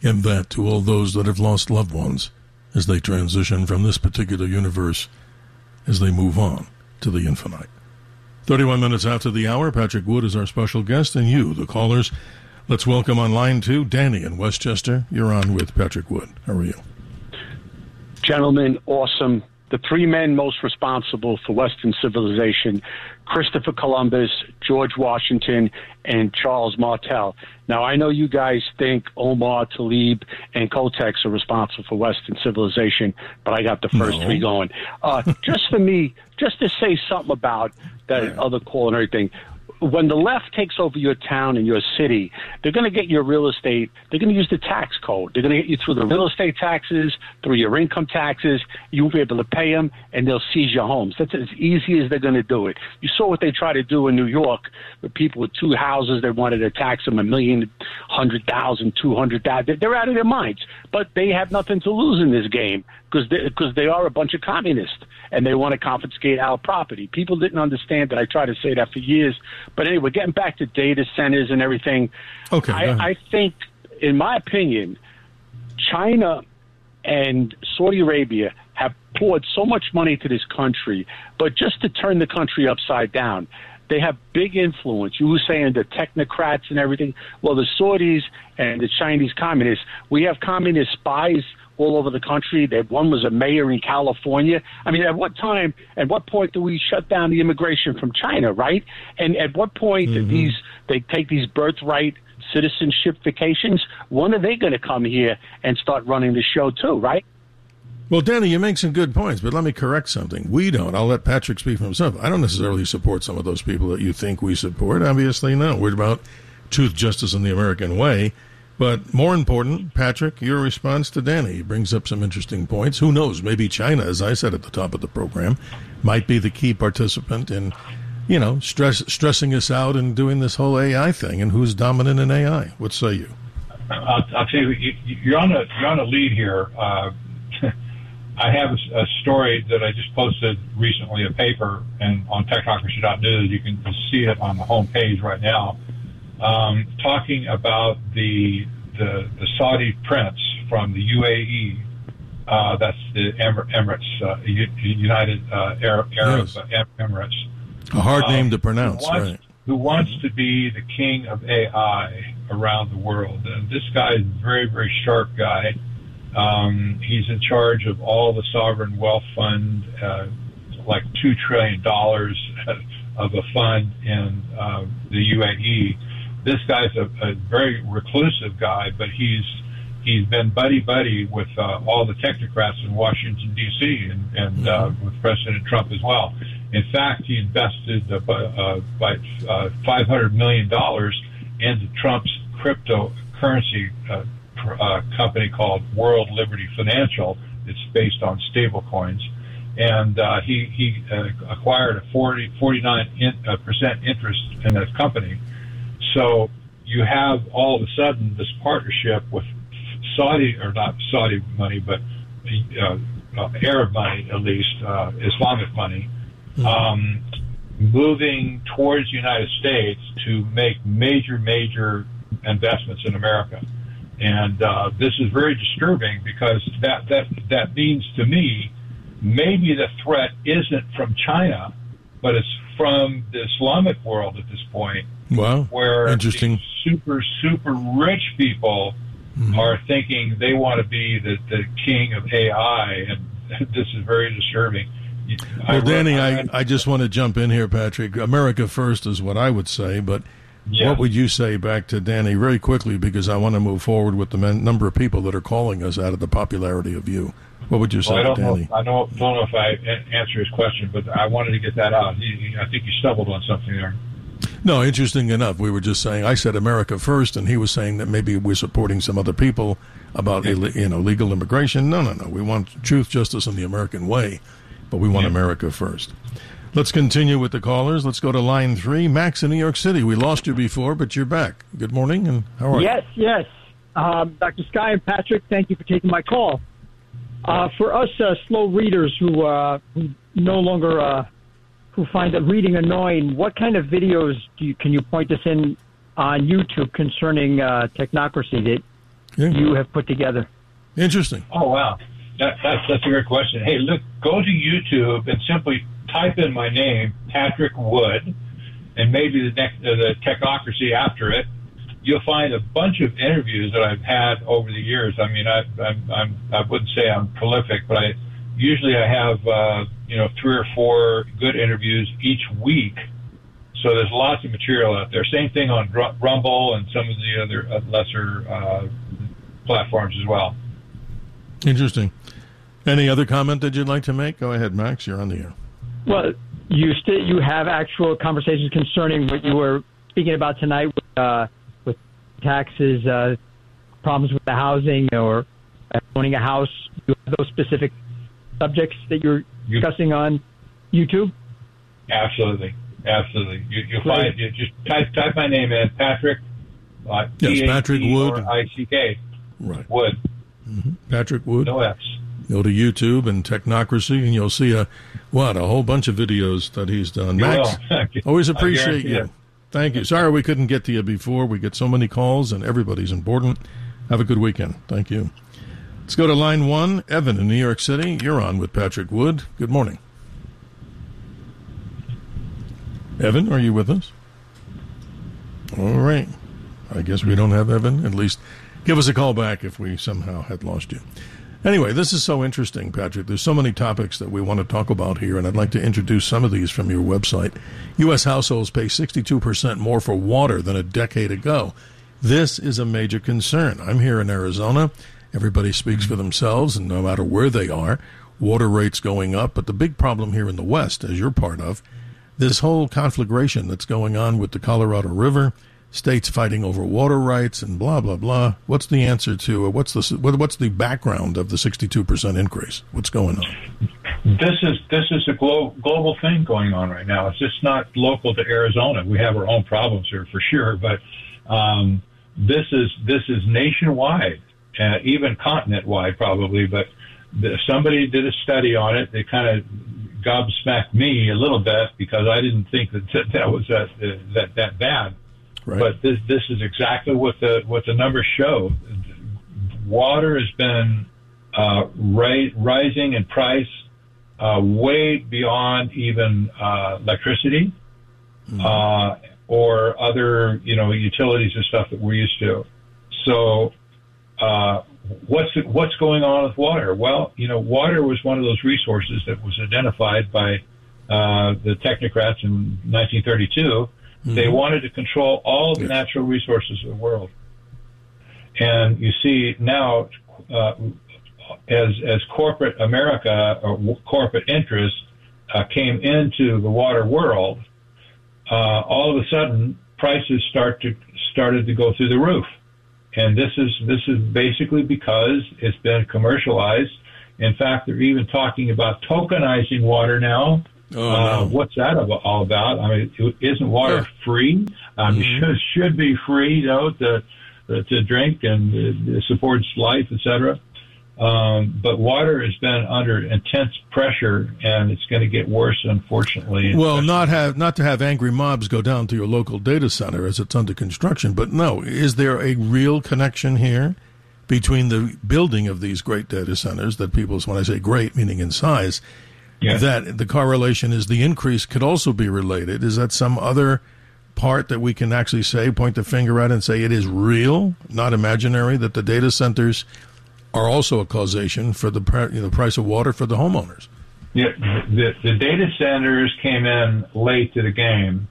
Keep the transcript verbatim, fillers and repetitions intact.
and that to all those that have lost loved ones as they transition from this particular universe as they move on to the infinite. thirty-one minutes after the hour, Patrick Wood is our special guest, and you, the callers. Let's welcome on line two, Danny in Westchester. You're on with Patrick Wood. How are you? Gentlemen, awesome. The three men most responsible for Western civilization, Christopher Columbus, George Washington, and Charles Martel. Now, I know you guys think Omar, Talib, and Kotex are responsible for Western civilization, but I got the first no. three going. Uh, just for me, just to say something about that yeah. other call and everything, when the left takes over your town and your city, they're going to get your real estate. They're going to use the tax code. They're going to get you through the real estate taxes, through your income taxes. You won't be able to pay them, and they'll seize your homes. That's as easy as they're going to do it. You saw what they tried to do in New York with people with two houses. They wanted to tax them a million, hundred thousand, two hundred thousand. They're out of their minds. But they have nothing to lose in this game because they, because they are a bunch of communists, and they want to confiscate our property. People didn't understand that. I tried to say that for years. But anyway, getting back to data centers and everything, okay, I, I think, in my opinion, China and Saudi Arabia have poured so much money into this country, but just to turn the country upside down. They have big influence. You were saying the technocrats and everything. Well, the Saudis and the Chinese communists, we have communist spies all over the country. That one was a mayor in California. I mean, at what time, at what point do we shut down the immigration from China, right? And at what point mm-hmm. these they take these birthright citizenship vacations? When are they going to come here and start running the show too, right? Well, Danny, you make some good points, but let me correct something. We don't. I'll let Patrick speak for himself. I don't necessarily support some of those people that you think we support. Obviously, no. We're about truth, justice, and the American way. But more important, Patrick, your response to Danny. He brings up some interesting points. Who knows? Maybe China, as I said at the top of the program, might be the key participant in, you know, stress, stressing us out and doing this whole A I thing. And who's dominant in A I? What say you? I'll, I'll tell you, you, you're on a you're on a lead here. Uh, I have a, a story that I just posted recently, a paper, and on technocracy dot news. You can see it on the home page right now. Um, talking about the, the the Saudi prince from the U A E, uh, that's the Emir- Emirates, uh, U- United uh, Arab, Arab yes. Emirates. A hard um, name to pronounce, who wants, right? Who wants to be the king of A I around the world? And this guy is a very, very sharp guy. Um, he's in charge of all the sovereign wealth fund, uh, like two trillion dollars of a fund in uh, the U A E. This guy's a, a very reclusive guy, but he's he's been buddy buddy with uh, all the technocrats in Washington D C and, and uh, with President Trump as well. In fact, he invested uh, uh, by uh, five hundred million dollars into Trump's cryptocurrency uh, pr- uh, company called World Liberty Financial. It's based on stable coins. And uh, he, he uh, acquired a forty, forty-nine percent interest in that company. So you have all of a sudden this partnership with Saudi, or not Saudi money, but uh, uh, Arab money, at least, uh, Islamic money, um, moving towards the United States to make major, major investments in America. And uh, this is very disturbing because that, that, that means to me maybe the threat isn't from China, but it's from the Islamic world at this point. Wow, where interesting. super, super rich people mm-hmm. are thinking they want to be the, the king of A I, and this is very disturbing. Well, I, Danny, I, I, I just want to jump in here, Patrick. America first is what I would say, but yeah. what would you say back to Danny very quickly, because I want to move forward with the men, number of people that are calling us out of the popularity of you. What would you say, well, I don't Danny? Know, I don't, don't know if I answer his question, but I wanted to get that out. He, he, I think you stumbled on something there. No, interesting enough. We were just saying, I said America first, and he was saying that maybe we're supporting some other people about yeah. you know legal immigration. No, no, no. We want truth, justice, and the American way, but we want yeah. America first. Let's continue with the callers. Let's go to line three. Max in New York City. We lost you before, but you're back. Good morning, and how are yes, you? Yes, yes. Um, Doctor Sky and Patrick, thank you for taking my call. Uh, for us uh, slow readers who, uh, who no longer uh, who find that reading annoying, what kind of videos do you, can you point us in on YouTube concerning uh, technocracy? That yeah. you have put together? Interesting. Oh, wow. That, that's, that's a great question. Hey, look, go to YouTube and simply type in my name, Patrick Wood, and maybe the next, uh, the Technocracy after it. You'll find a bunch of interviews that I've had over the years. I mean, I, I'm, I'm, I wouldn't say I'm prolific, but I usually I have, uh, you know, three or four good interviews each week. So there's lots of material out there. Same thing on Rumble and some of the other uh, lesser uh, platforms as well. Interesting. Any other comment that you'd like to make? Go ahead, Max. You're on the air. Well, you st- you have actual conversations concerning what you were speaking about tonight with, uh, with taxes, uh, problems with the housing, or owning a house. You have those specific subjects that you're discussing on YouTube? Absolutely. Absolutely. You, you'll find, you just type, type my name in, Patrick. Uh, yes, Patrick Wood. I C K. Right. Wood. Mm-hmm. Patrick Wood. No F's. Go to YouTube and Technocracy, and you'll see a what a whole bunch of videos that he's done. You Max, always appreciate you. It. Thank you. Sorry we couldn't get to you before. We get so many calls, and everybody's important. Have a good weekend. Thank you. Let's go to line one. Evan in New York City. You're on with Patrick Wood. Good morning. Evan, are you with us? All right. I guess we don't have Evan. At least give us a call back if we somehow had lost you. Anyway, this is so interesting, Patrick. There's so many topics that we want to talk about here, and I'd like to introduce some of these from your website. U S households pay sixty-two percent more for water than a decade ago. This is a major concern. I'm here in Arizona. Everybody speaks for themselves, and no matter where they are, water rates going up. But the big problem here in the West, as you're part of, this whole conflagration that's going on with the Colorado River, states fighting over water rights and blah, blah, blah. What's the answer to, or what's the what's the background of the sixty-two percent increase? What's going on? This is this is a glo- global thing going on right now. It's just not local to Arizona. We have our own problems here for sure, but um, this is this is nationwide, uh, even continent-wide probably. But the, somebody did a study on it. They kind of gobsmacked me a little bit because I didn't think that that, that was that, that that bad. Right. But this this is exactly what the what the numbers show. Water has been uh, ri- rising in price uh, way beyond even uh, electricity mm-hmm. uh, or other you know utilities and stuff that we're used to. So uh, what's what's going on with water? Well, you know, water was one of those resources that was identified by uh, the technocrats in nineteen thirty-two. Mm-hmm. They wanted to control all the yes. natural resources of the world. And you see now, uh, as as corporate America or w- corporate interests uh, came into the water world, uh, all of a sudden prices start to started to go through the roof. And this is this is basically because it's been commercialized. In fact, they're even talking about tokenizing water now. Oh, uh, no. What's that all about? I mean, isn't water yeah. free? Um, mm-hmm. should should be free, you know, to to drink and it supports life, et cetera. Um, but water has been under intense pressure, and it's going to get worse, unfortunately. Well, not have not to have angry mobs go down to your local data center as it's under construction, but no, is there a real connection here between the building of these great data centers that people, when I say great, meaning in size, yes. that the correlation is the increase could also be related? Is that some other part that we can actually say, point the finger at and say it is real, not imaginary, that the data centers are also a causation for the you know, price of water for the homeowners? Yeah, the, the data centers came in late to the game,